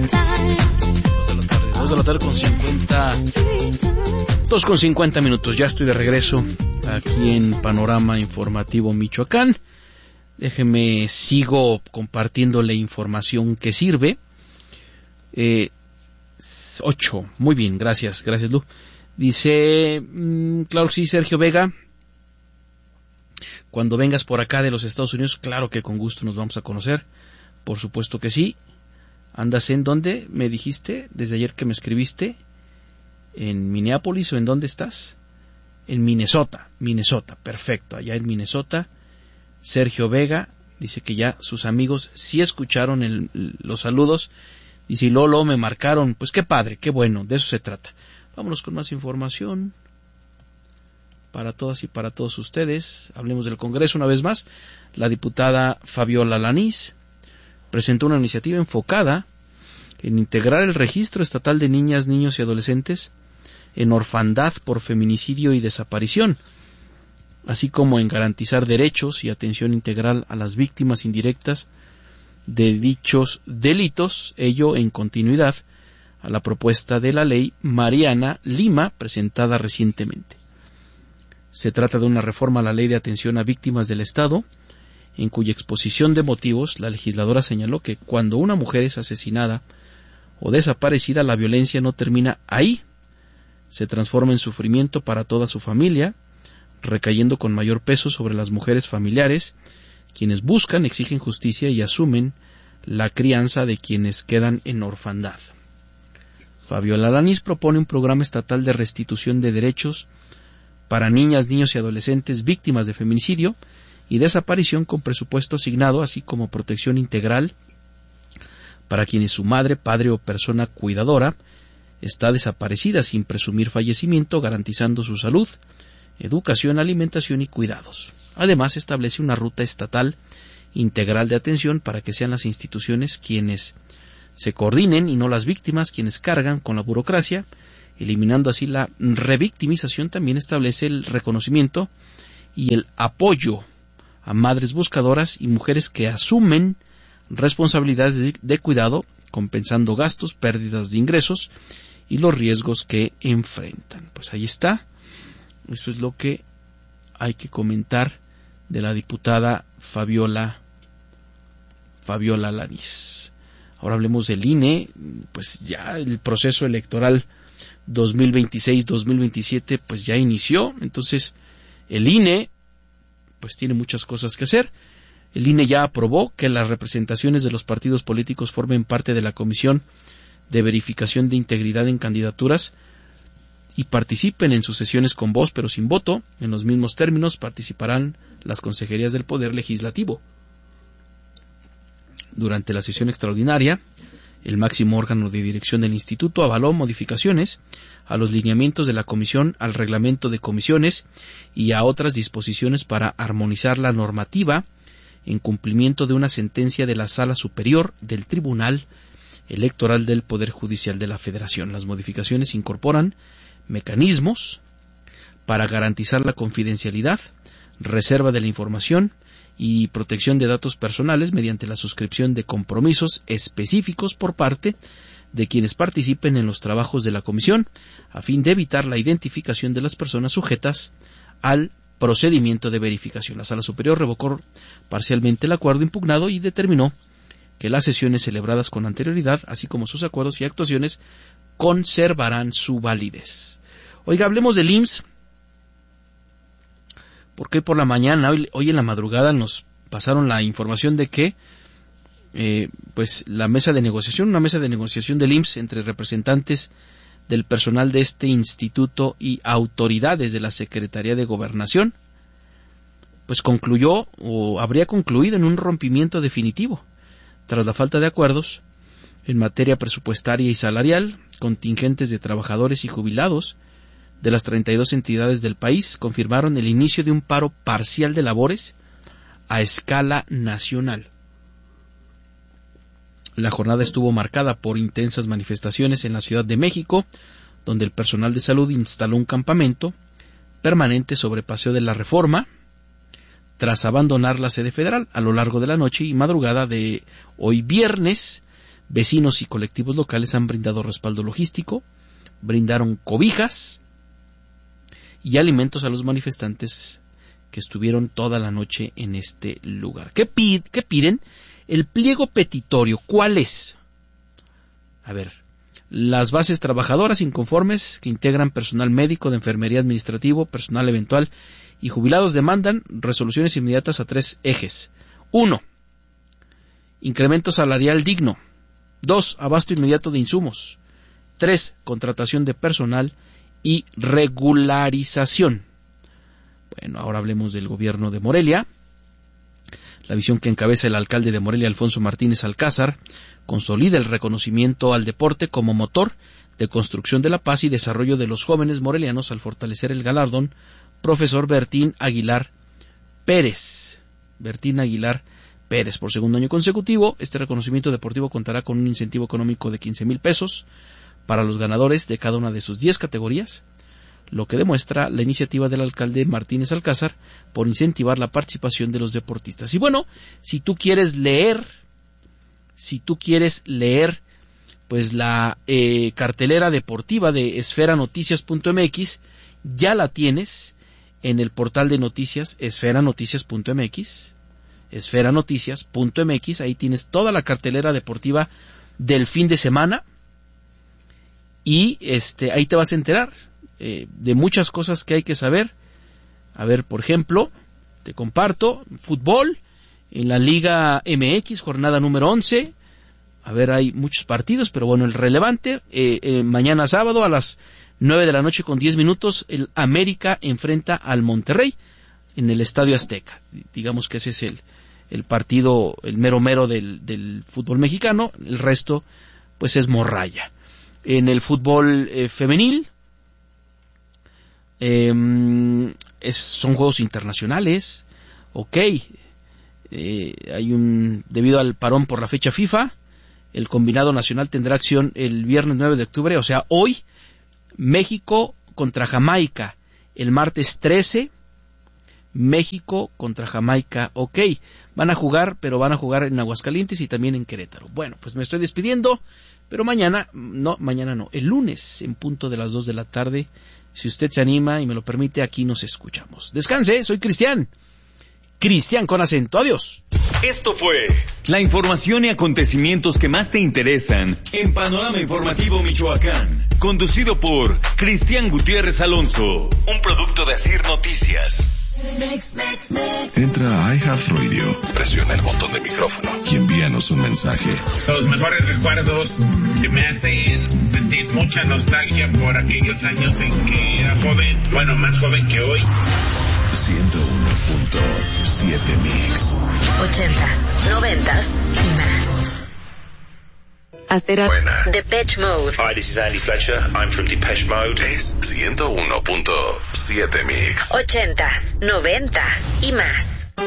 2 de la tarde con 50 minutos. Ya estoy de regreso aquí en Panorama Informativo Michoacán. Déjeme, sigo compartiéndole información que sirve. 8, muy bien, gracias Lu. Dice, claro que sí, Sergio Vega, cuando vengas por acá de los Estados Unidos, claro que con gusto nos vamos a conocer, por supuesto que sí. ¿Andas en dónde? Me dijiste, desde ayer que me escribiste, ¿en Minneapolis o en dónde estás? En Minnesota, perfecto, allá en Minnesota. Sergio Vega dice que ya sus amigos sí escucharon los saludos, y si Lolo me marcaron, pues qué padre, qué bueno, de eso se trata. Vámonos con más información para todas y para todos ustedes. Hablemos del Congreso una vez más. La diputada Fabiola Alanís presentó una iniciativa enfocada en integrar el registro estatal de niñas, niños y adolescentes en orfandad por feminicidio y desaparición, así como en garantizar derechos y atención integral a las víctimas indirectas de dichos delitos, ello en continuidad a la propuesta de la ley Mariana Lima presentada recientemente. Se trata de una reforma a la Ley de Atención a Víctimas del Estado, en cuya exposición de motivos la legisladora señaló que cuando una mujer es asesinada o desaparecida, la violencia no termina ahí, se transforma en sufrimiento para toda su familia, recayendo con mayor peso sobre las mujeres familiares, quienes buscan, exigen justicia y asumen la crianza de quienes quedan en orfandad. Fabiola Alanís propone un programa estatal de restitución de derechos para niñas, niños y adolescentes víctimas de feminicidio y desaparición con presupuesto asignado, así como protección integral para quienes su madre, padre o persona cuidadora está desaparecida sin presumir fallecimiento, garantizando su salud, educación, alimentación y cuidados. Además, establece una ruta estatal integral de atención para que sean las instituciones quienes se coordinen y no las víctimas quienes cargan con la burocracia, eliminando así la revictimización. También establece el reconocimiento y el apoyo a madres buscadoras y mujeres que asumen responsabilidades de cuidado, compensando gastos, pérdidas de ingresos y los riesgos que enfrentan. Pues ahí está. Eso es lo que hay que comentar de la diputada Fabiola Alanís. Ahora hablemos del INE. Pues ya el proceso electoral 2026-2027 pues ya inició. Entonces el INE pues tiene muchas cosas que hacer. El INE ya aprobó que las representaciones de los partidos políticos formen parte de la Comisión de Verificación de Integridad en Candidaturas y participen en sus sesiones con voz pero sin voto. En los mismos términos participarán las consejerías del Poder Legislativo. Durante la sesión extraordinaria, el máximo órgano de dirección del Instituto avaló modificaciones a los lineamientos de la Comisión, al reglamento de comisiones y a otras disposiciones para armonizar la normativa en cumplimiento de una sentencia de la Sala Superior del Tribunal Electoral del Poder Judicial de la Federación. Las modificaciones incorporan mecanismos para garantizar la confidencialidad, reserva de la información y protección de datos personales mediante la suscripción de compromisos específicos por parte de quienes participen en los trabajos de la comisión, a fin de evitar la identificación de las personas sujetas al procedimiento de verificación. La Sala Superior revocó parcialmente el acuerdo impugnado y determinó que las sesiones celebradas con anterioridad, así como sus acuerdos y actuaciones, conservarán su validez. Oiga, hablemos del IMSS, porque hoy por la mañana, hoy en la madrugada, nos pasaron la información de que pues la mesa de negociación, una mesa de negociación del IMSS entre representantes del personal de este instituto y autoridades de la Secretaría de Gobernación, pues concluyó o habría concluido en un rompimiento definitivo, tras la falta de acuerdos en materia presupuestaria y salarial. Contingentes de trabajadores y jubilados de las 32 entidades del país confirmaron el inicio de un paro parcial de labores a escala nacional. La jornada estuvo marcada por intensas manifestaciones en la Ciudad de México, donde el personal de salud instaló un campamento permanente sobre Paseo de la Reforma, tras abandonar la sede federal. A lo largo de la noche y madrugada de hoy viernes, Vecinos y colectivos locales han brindado respaldo logístico, brindaron cobijas y alimentos a los manifestantes que estuvieron toda la noche en este lugar. ¿Qué piden? El pliego petitorio, ¿cuál es? A ver, las bases trabajadoras inconformes que integran personal médico, de enfermería administrativo, personal eventual y jubilados demandan resoluciones inmediatas a 3 ejes. 1. Incremento salarial digno. 2. Abasto inmediato de insumos. 3. Contratación de personal y regularización. Bueno, ahora hablemos del gobierno de Morelia. La visión que encabeza el alcalde de Morelia, Alfonso Martínez Alcázar, consolida el reconocimiento al deporte como motor de construcción de la paz y desarrollo de los jóvenes morelianos al fortalecer el galardón Profesor Bertín Aguilar Pérez. Bertín Aguilar Pérez, por segundo año consecutivo. Este reconocimiento deportivo contará con un incentivo económico de 15,000 pesos para los ganadores de cada una de sus 10 categorías, lo que demuestra la iniciativa del alcalde Martínez Alcázar por incentivar la participación de los deportistas. Y bueno, si tú quieres leer pues la cartelera deportiva de esferanoticias.mx, ya la tienes en el portal de noticias esferanoticias.mx, esferanoticias.mx, ahí tienes toda la cartelera deportiva del fin de semana y ahí te vas a enterar de muchas cosas que hay que saber. A ver, por ejemplo, te comparto, fútbol, en la Liga MX, jornada número 11, a ver, hay muchos partidos, pero bueno, el relevante, mañana sábado a las 9:10 p.m, el América enfrenta al Monterrey en el Estadio Azteca. Digamos que ese es el partido, el mero del fútbol mexicano, el resto pues es morralla. En el fútbol femenil, son juegos internacionales, ok, debido al parón por la fecha FIFA, el combinado nacional tendrá acción el viernes 9 de octubre, o sea, hoy, México contra Jamaica, el martes 13, México contra Jamaica, ok, van a jugar en Aguascalientes y también en Querétaro. Bueno, pues me estoy despidiendo, pero mañana no, el lunes, en punto de las 2 de la tarde, si usted se anima y me lo permite, aquí nos escuchamos. Descanse, soy Cristian con acento, adiós. Esto fue la información y acontecimientos que más te interesan en Panorama Informativo Michoacán, conducido por Cristian Gutiérrez Alonso, un producto de Asir Noticias. Entra a iHeartRadio, presiona el botón de micrófono y envíanos un mensaje. Los mejores recuerdos que me hacen sentir mucha nostalgia por aquellos años en que era joven, bueno, más joven que hoy. 101.7 Mix. 80s, 90s y más. Buena. Depeche Mode. Hi, this is Andy Fletcher. I'm from Depeche Mode. Es 101.7 Mix. 80s, 90s y más.